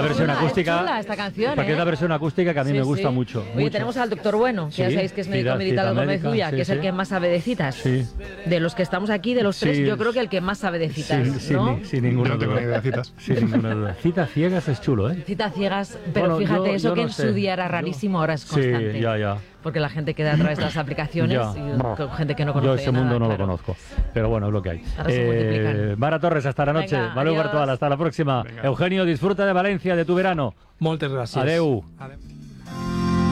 la versión acústica. Es chula esta canción, Porque es la versión acústica que a mí me gusta mucho. Oye, tenemos al doctor Bueno, que ya sabéis que es médico militar de Gómez Ulla, que es el que más sabe de citas. Sí. De los que estamos aquí, de los tres, yo creo que el que más sabe de citas, ¿no? Sin ninguna No tengo duda. ni idea de citas. Sin ninguna duda. Citas ciegas es chulo, ¿eh? Citas ciegas, pero Bueno, fíjate, eso yo que no en sé. su día era rarísimo, ahora es constante. Sí, ya. Porque la gente queda a través de las aplicaciones y con gente que no conoce Yo ese nada, mundo no claro. lo conozco, pero bueno, es lo que hay. Ahora se multiplican. Mara Torres, hasta la noche. Venga, Valeu adiós. Bartual, hasta la próxima. Venga. Eugenio, disfruta de Valencia, de tu verano. Moltes gràcies. Adeu. Adeu.